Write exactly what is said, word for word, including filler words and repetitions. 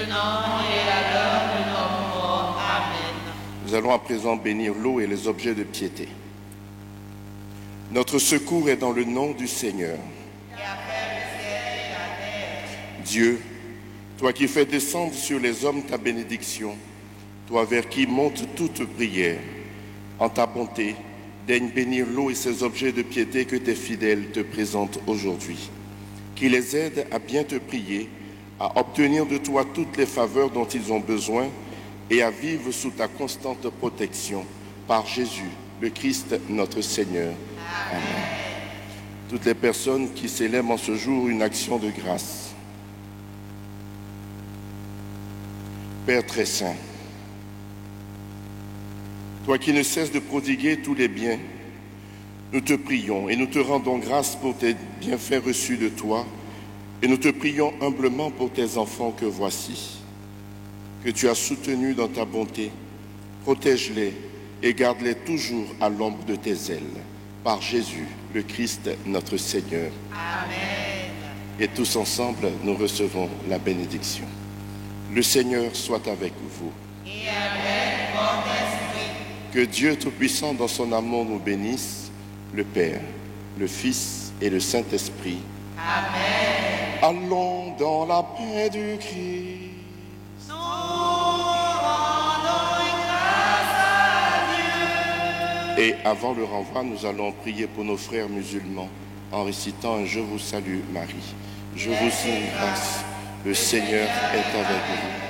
maintenant et à l'heure de notre mort. Amen. Nous allons à présent bénir l'eau et les objets de piété. Notre secours est dans le nom du Seigneur. Qui a fait le ciel et la terre. Dieu, toi qui fais descendre sur les hommes ta bénédiction, toi vers qui monte toute prière, en ta bonté, daigne bénir l'eau et ses objets de piété que tes fidèles te présentent aujourd'hui. Qui les aide à bien te prier, à obtenir de toi toutes les faveurs dont ils ont besoin et à vivre sous ta constante protection par Jésus, le Christ, notre Seigneur. Amen. Amen. Toutes les personnes qui célèbrent en ce jour une action de grâce. Père très saint, toi qui ne cesses de prodiguer tous les biens, nous te prions et nous te rendons grâce pour tes bienfaits reçus de toi et nous te prions humblement pour tes enfants que voici, que tu as soutenus dans ta bonté. Protège-les et garde-les toujours à l'ombre de tes ailes, par Jésus, le Christ, notre Seigneur. Amen. Et tous ensemble, nous recevons la bénédiction. Le Seigneur soit avec vous. Et avec votre esprit. Que Dieu Tout-Puissant, dans son amour, nous bénisse, le Père, le Fils et le Saint-Esprit. Amen. Allons dans la paix du Christ. Nous rendons grâce à Dieu. Et avant le renvoi, nous allons prier pour nos frères musulmans en récitant un « Je vous salue Marie ». Je vous salue grâce, le Seigneur est avec vous.